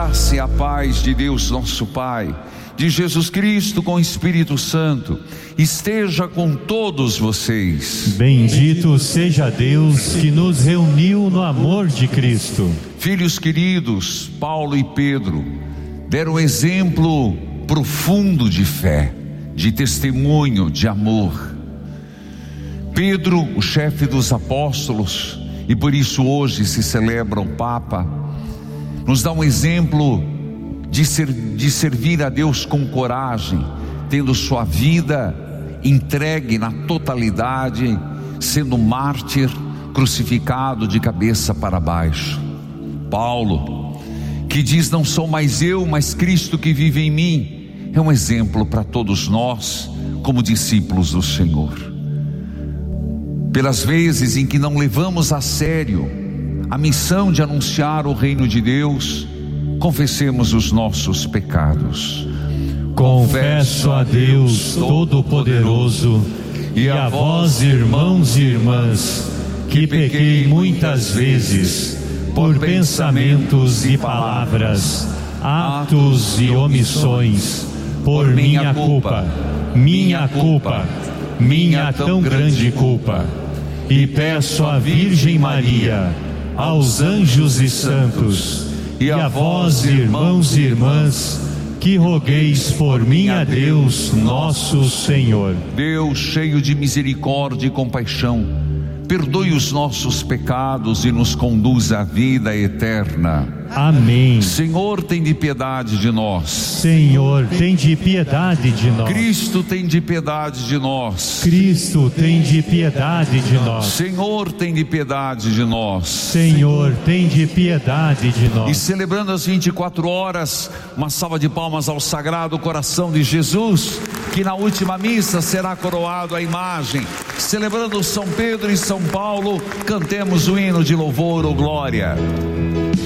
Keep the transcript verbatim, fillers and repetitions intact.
graça e a paz de Deus nosso Pai, de Jesus Cristo com o Espírito Santo, esteja com todos vocês. Bendito seja Deus que nos reuniu no amor de Cristo. Filhos queridos, Paulo e Pedro deram exemplo profundo de fé, de testemunho, de amor. Pedro, o chefe dos apóstolos, e por isso hoje se celebra o Papa, nos dá um exemplo de, ser, de servir a Deus com coragem, tendo sua vida entregue na totalidade, sendo mártir, crucificado de cabeça para baixo. Paulo, que diz: não sou mais eu, mas Cristo que vive em mim, é um exemplo para todos nós, como discípulos do Senhor. Pelas vezes em que não levamos a sério a missão de anunciar o reino de Deus, confessemos os nossos pecados. Confesso a Deus Todo-Poderoso e a vós, irmãos e irmãs, que pequei muitas vezes por pensamentos e palavras, atos e omissões, por minha culpa, minha culpa, minha tão grande culpa. E peço à Virgem Maria, aos anjos e santos, e a vós, irmãos e irmãs, que rogueis por mim a Deus nosso Senhor. Deus, cheio de misericórdia e compaixão, perdoe os nossos pecados e nos conduza à vida eterna. Amém. Senhor, tem de piedade de nós. Senhor, tem de piedade de nós. Cristo, tem de piedade de nós. Cristo, tem de piedade de nós. Senhor, tem de piedade de nós. Senhor, tem de piedade de nós. E celebrando as vinte e quatro horas, uma salva de palmas ao Sagrado Coração de Jesus, que na última missa será coroado a imagem. Celebrando São Pedro e São Paulo, cantemos o hino de louvor ou glória.